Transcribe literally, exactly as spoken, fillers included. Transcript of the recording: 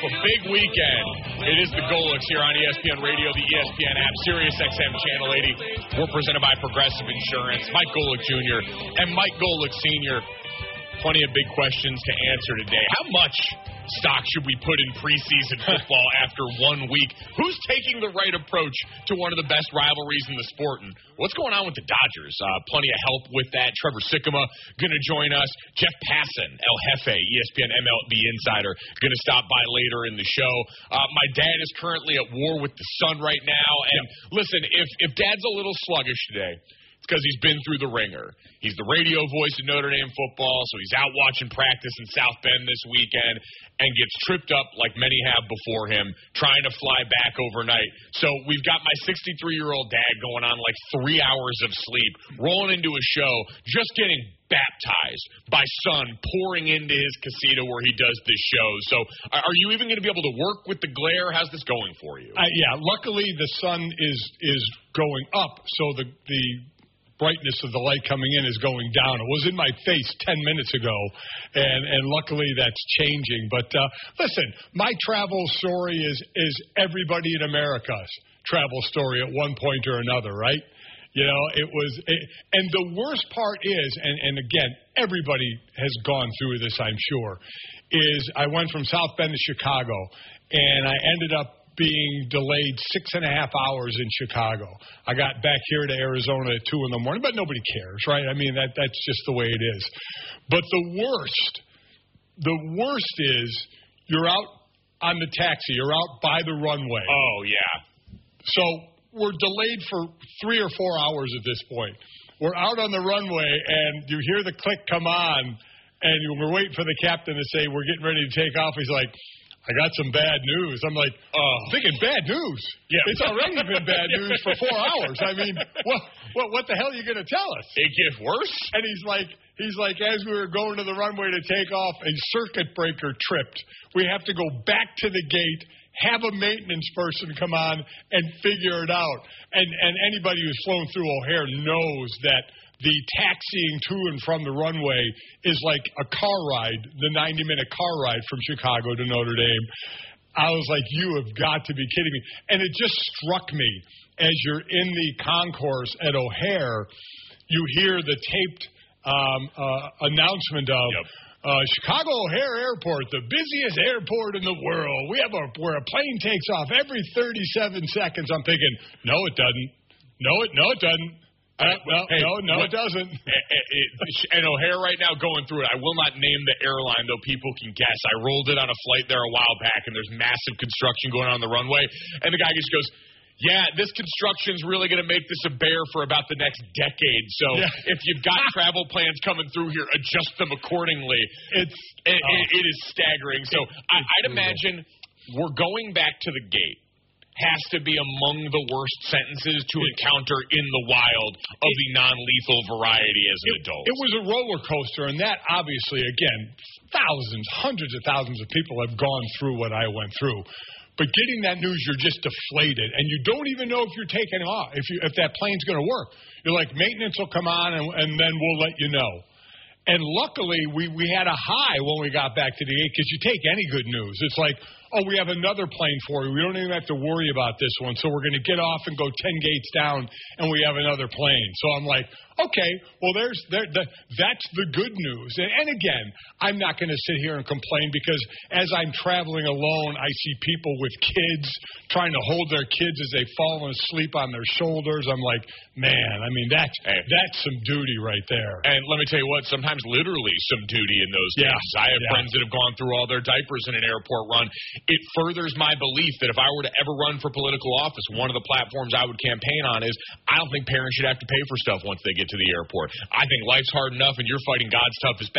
a big weekend. It is the Golics here on E S P N Radio, the E S P N app, Sirius X M Channel eighty. We're presented by Progressive Insurance. Mike Golic Junior and Mike Golic Senior Plenty of big questions to answer today. How much stock should we put in preseason football after one week? Who's taking the right approach to one of the best rivalries in the sport? And what's going on with the Dodgers? Uh, plenty of help with that. Trevor Sikkema going to join us. Jeff Passan, El Jefe, E S P N M L B Insider, going to stop by later in the show. Uh, my dad is currently at war with the sun right now. And listen, if, if Dad's a little sluggish today, it's because he's been through the ringer. He's the radio voice of Notre Dame football, so he's out watching practice in South Bend this weekend and gets tripped up like many have before him, trying to fly back overnight. So we've got my sixty-three-year-old dad going on like three hours of sleep, rolling into a show, just getting baptized by sun pouring into his casita where he does this show. So are you even going to be able to work with the glare? How's this going for you? Uh, yeah, luckily the sun is is going up, so the the brightness of the light coming in is going down. It was in my face ten minutes ago, and, and luckily that's changing. But uh, listen, my travel story is, is everybody in America's travel story at one point or another, right? You know, it was it, – and the worst part is, and, and again, everybody has gone through this, I'm sure, is I went from South Bend to Chicago, and I ended up being delayed six and a half hours in Chicago. I got back here to Arizona at two in the morning, but nobody cares, right? I mean, that that's just the way it is. But the worst, the worst is you're out on the taxi. You're out by the runway. Oh, yeah. So we're delayed for three or four hours at this point. We're out on the runway, and you hear the click come on, and we're waiting for the captain to say, we're getting ready to take off. He's like, I got some bad news. I'm like, oh, thinking bad news. Yeah. It's already been bad news for four hours. I mean, what, what, what the hell are you going to tell us? It gets worse? And he's like, he's like, as we were going to the runway to take off, a circuit breaker tripped. We have to go back to the gate, have a maintenance person come on, and figure it out. And, and anybody who's flown through O'Hare knows that the taxiing to and from the runway is like a car ride, the ninety-minute car ride from Chicago to Notre Dame. I was like, you have got to be kidding me. And it just struck me as you're in the concourse at O'Hare, you hear the taped um, uh, announcement of yep. uh, Chicago O'Hare Airport, the busiest airport in the world. We have a where a plane takes off every thirty-seven seconds. I'm thinking, no, it doesn't. No, it no, it doesn't. Uh, well, hey, no, no, what, it doesn't. And O'Hare right now going through it. I will not name the airline, though people can guess. I rolled it on a flight there a while back, and there's massive construction going on, on the runway. And the guy just goes, yeah, this construction's really going to make this a bear for about the next decade. So yeah. if you've got travel plans coming through here, adjust them accordingly. It's It, oh, it, it is staggering. So I, I'd imagine we're going back to the gate. Has to be among the worst sentences to encounter in the wild of the non-lethal variety as an it, adult. It was a roller coaster, and that obviously, again, thousands, hundreds of thousands of people have gone through what I went through. But getting that news, you're just deflated, and you don't even know if you're taking off, if you, if that plane's going to work. You're like, maintenance will come on, and, and then we'll let you know. And luckily, we, we had a high when we got back to the gate, because you take any good news. It's like, oh, we have another plane for you. We don't even have to worry about this one. So we're going to get off and go ten gates down, and we have another plane. So I'm like, okay, well, there's there, the, that's the good news. And, and again, I'm not going to sit here and complain, because as I'm traveling alone, I see people with kids trying to hold their kids as they've fallen asleep on their shoulders. I'm like, man, I mean, that's, hey. that's some duty right there. And let me tell you what, sometimes literally some duty in those yeah. things. I have yeah. friends that have gone through all their diapers in an airport run. It furthers my belief that if I were to ever run for political office, one of the platforms I would campaign on is I don't think parents should have to pay for stuff once they get to the airport. I think life's hard enough, and you're fighting God's toughest